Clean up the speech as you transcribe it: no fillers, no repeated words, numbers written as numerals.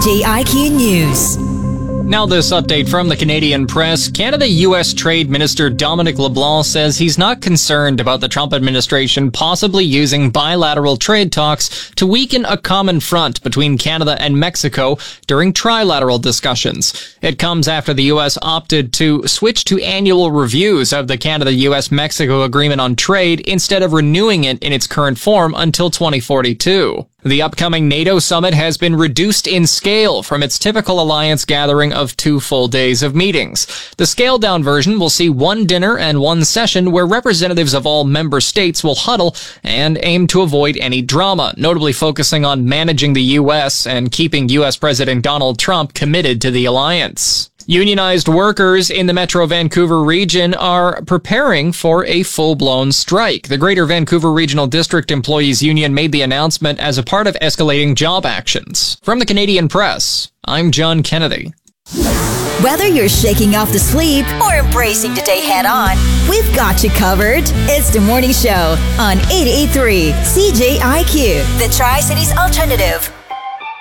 CJIQ News. Now this update from the Canadian press. Canada-U.S. Trade Minister Dominic LeBlanc says he's not concerned about the Trump administration possibly using bilateral trade talks to weaken a common front between Canada and Mexico during trilateral discussions. It comes after the U.S. opted to switch to annual reviews of the Canada-U.S.-Mexico Agreement on Trade instead of renewing it in its current form until 2042. The upcoming NATO summit has been reduced in scale from its typical alliance gathering of 2 full days of meetings. The scaled-down version will see 1 dinner and 1 session where representatives of all member states will huddle and aim to avoid any drama, notably focusing on managing the U.S. and keeping U.S. President Donald Trump committed to the alliance. Unionized workers in the Metro Vancouver region are preparing for a full-blown strike. The Greater Vancouver Regional District Employees Union made the announcement as a part of escalating job actions. From the Canadian Press, I'm John Kennedy. Whether you're shaking off the sleep or embracing today head-on, we've got you covered. It's the Morning Show on 88.3 CJIQ, the Tri-Cities Alternative.